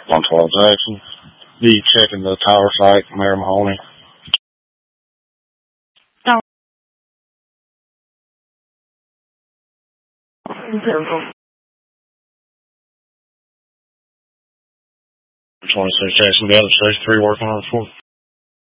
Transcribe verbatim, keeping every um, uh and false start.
one twelve Jackson. Be checking the tower site, Mayor Mahoney. twenty-six Jackson, the other station three working on the fourth.